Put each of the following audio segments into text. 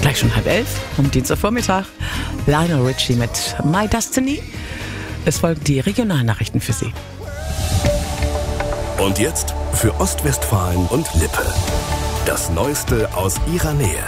Gleich schon 10:30 um Dienstagvormittag. Lionel Richie mit My Destiny. Es folgen die Regionalnachrichten für Sie. Und jetzt für Ostwestfalen und Lippe. Das Neueste aus ihrer Nähe.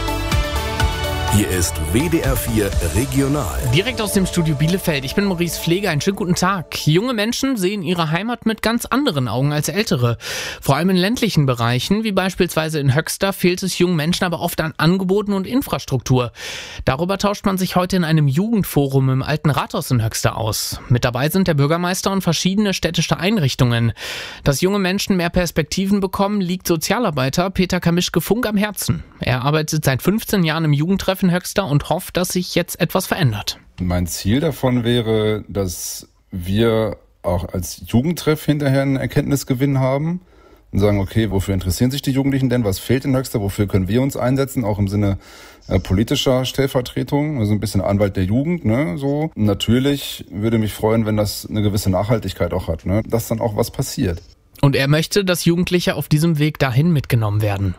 Hier ist WDR 4 Regional. Direkt aus dem Studio Bielefeld. Ich bin Maurice Pfleger. Einen schönen guten Tag. Junge Menschen sehen ihre Heimat mit ganz anderen Augen als ältere. Vor allem in ländlichen Bereichen, wie beispielsweise in Höxter, fehlt es jungen Menschen aber oft an Angeboten und Infrastruktur. Darüber tauscht man sich heute in einem Jugendforum im Alten Rathaus in Höxter aus. Mit dabei sind der Bürgermeister und verschiedene städtische Einrichtungen. Dass junge Menschen mehr Perspektiven bekommen, liegt Sozialarbeiter Peter Kamischke-Funk am Herzen. Er arbeitet seit 15 Jahren im Jugendtreff in Höxter und hofft, dass sich jetzt etwas verändert. Mein Ziel davon wäre, dass wir auch als Jugendtreff hinterher einen Erkenntnisgewinn haben und sagen, okay, wofür interessieren sich die Jugendlichen denn? Was fehlt in Höxter? Wofür können wir uns einsetzen? Auch im Sinne politischer Stellvertretung, also ein bisschen Anwalt der Jugend, ne, so. Natürlich würde mich freuen, wenn das eine gewisse Nachhaltigkeit auch hat, ne, dass dann auch was passiert. Und er möchte, dass Jugendliche auf diesem Weg dahin mitgenommen werden.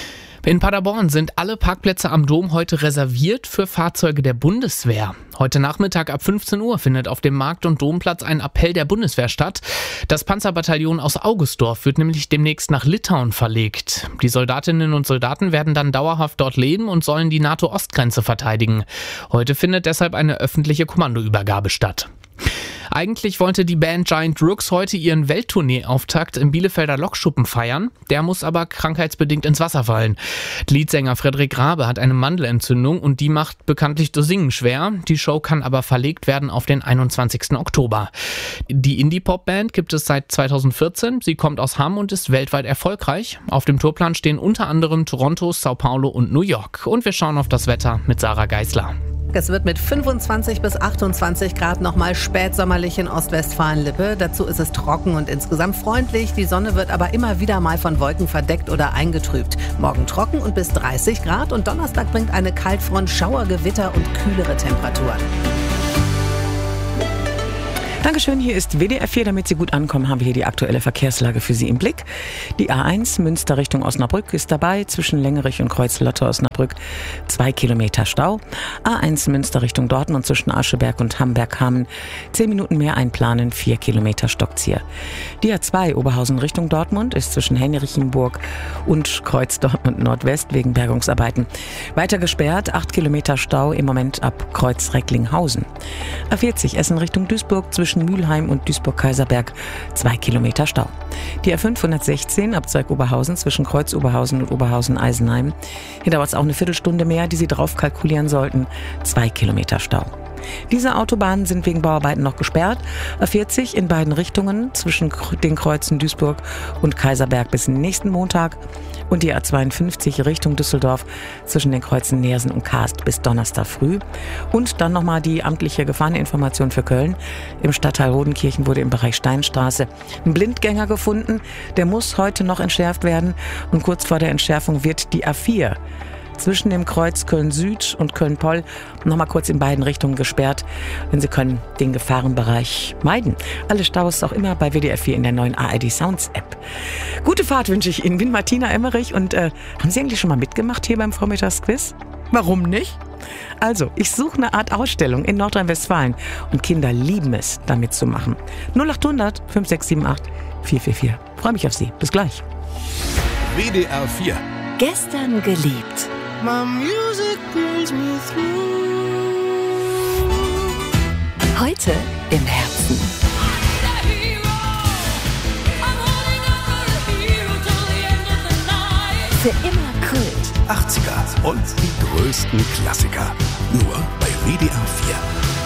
In Paderborn sind alle Parkplätze am Dom heute reserviert für Fahrzeuge der Bundeswehr. Heute Nachmittag ab 15 Uhr findet auf dem Markt- und Domplatz ein Appell der Bundeswehr statt. Das Panzerbataillon aus Augustdorf wird nämlich demnächst nach Litauen verlegt. Die Soldatinnen und Soldaten werden dann dauerhaft dort leben und sollen die NATO-Ostgrenze verteidigen. Heute findet deshalb eine öffentliche Kommandoübergabe statt. Eigentlich wollte die Band Giant Rooks heute ihren Welttournee-Auftakt im Bielefelder Lokschuppen feiern. Der muss aber krankheitsbedingt ins Wasser fallen. Leadsänger Frederik Rabe hat eine Mandelentzündung und die macht bekanntlich das Singen schwer. Die Show kann aber verlegt werden auf den 21. Oktober. Die Indie-Pop-Band gibt es seit 2014. Sie kommt aus Hamm und ist weltweit erfolgreich. Auf dem Tourplan stehen unter anderem Toronto, Sao Paulo und New York. Und wir schauen auf das Wetter mit Sarah Geisler. Es wird mit 25 bis 28 Grad nochmal spätsommerlich in Ostwestfalen-Lippe. Dazu ist es trocken und insgesamt freundlich. Die Sonne wird aber immer wieder mal von Wolken verdeckt oder eingetrübt. Morgen trocken und bis 30 Grad und Donnerstag bringt eine Kaltfront Schauergewitter und kühlere Temperaturen. Dankeschön, hier ist WDR 4. Damit Sie gut ankommen, haben wir hier die aktuelle Verkehrslage für Sie im Blick. Die A1 Münster Richtung Osnabrück ist dabei, zwischen Längerich und Kreuz-Lotte Osnabrück 2 Kilometer Stau. A1 Münster Richtung Dortmund zwischen Ascheberg und Hamberg-Hamm 10 Minuten mehr einplanen, 4 Kilometer Stockzieher. Die A2 Oberhausen Richtung Dortmund ist zwischen Henrichenburg und Kreuz Dortmund Nordwest wegen Bergungsarbeiten weiter gesperrt, 8 Kilometer Stau im Moment ab Kreuz Recklinghausen. A40 Essen Richtung Duisburg zwischen Mülheim und Duisburg-Kaiserberg 2 Kilometer Stau. Die A516 ab Zeug-Oberhausen zwischen Kreuz-Oberhausen und Oberhausen-Eisenheim. Hier dauert es auch eine Viertelstunde mehr, die Sie drauf kalkulieren sollten. 2 Kilometer Stau. Diese Autobahnen sind wegen Bauarbeiten noch gesperrt. A40 in beiden Richtungen zwischen den Kreuzen Duisburg und Kaiserberg bis nächsten Montag. Und die A52 Richtung Düsseldorf zwischen den Kreuzen Neersen und Kaast bis Donnerstag früh. Und dann nochmal die amtliche Gefahreninformation für Köln. Im Stadtteil Rodenkirchen wurde im Bereich Steinstraße ein Blindgänger gefunden. Der muss heute noch entschärft werden. Und kurz vor der Entschärfung wird die A4 zwischen dem Kreuz Köln-Süd und Köln-Poll nochmal kurz in beiden Richtungen gesperrt. Denn Sie können den Gefahrenbereich meiden. Alle Staus auch immer bei WDR 4 in der neuen ARD Sounds App. Gute Fahrt wünsche ich Ihnen. Bin Martina Emmerich und haben Sie eigentlich schon mal mitgemacht hier beim Vormittagsquiz? Warum nicht? Also, ich suche eine Art Ausstellung in Nordrhein-Westfalen und Kinder lieben es, da mitzumachen. 0800 5678 444. Freue mich auf Sie. Bis gleich. WDR 4. Gestern geliebt. My music brings me through. Heute im Herzen. Für immer Kult. 80er und die größten Klassiker. Nur bei WDR 4.